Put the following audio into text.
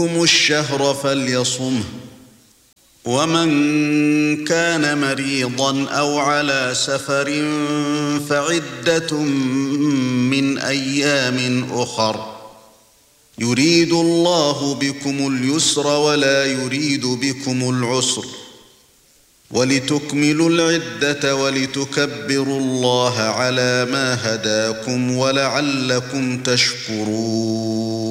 الشهر فليصمه ومن كان مريضا أو على سفر فعدة من أيام أخر يريد الله بكم اليسر ولا يريد بكم العسر ولتكملوا العدة ولتكبروا الله على ما هداكم ولعلكم تشكرون